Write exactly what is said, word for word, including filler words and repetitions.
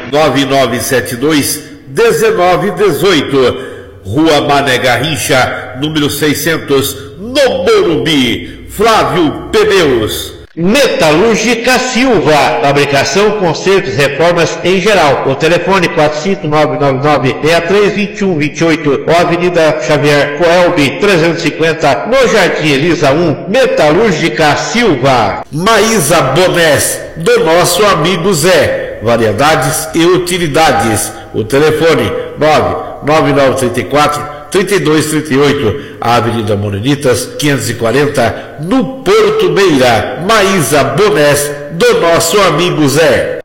nove nove sete dois um nove um oito. Rua Mané Garrincha, número seiscentos, no Morumbi. Flávio Pneus. Metalúrgica Silva, fabricação, consertos, reformas em geral. O telefone quatro cinco nove nove nove seis três dois um dois oito, ou Avenida Xavier Coelbe trezentos e cinquenta, no Jardim Elisa um. Metalúrgica Silva. Maísa Bonés, do nosso amigo Zé. Variedades e utilidades. O telefone nove nove nove três quatro, três dois três oito, a Avenida Morenitas quinhentos e quarenta, no Porto Meira. Maísa Bonés, do nosso amigo Zé.